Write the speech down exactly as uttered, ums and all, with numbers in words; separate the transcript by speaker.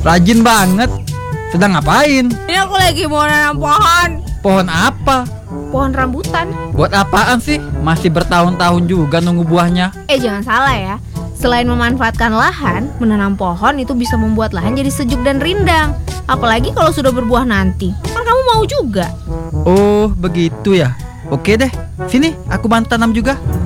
Speaker 1: rajin banget. Sedang ngapain?
Speaker 2: Ini aku lagi mau nanam pohon.
Speaker 1: Pohon apa?
Speaker 2: Pohon rambutan.
Speaker 1: Buat apaan sih? Masih bertahun-tahun juga nunggu buahnya.
Speaker 2: Eh jangan salah ya. Selain memanfaatkan lahan, menanam pohon itu bisa membuat lahan jadi sejuk dan rindang. Apalagi kalau sudah berbuah nanti. Kan kamu mau juga.
Speaker 1: Oh, begitu ya. Oke deh, sini aku bantu tanam juga.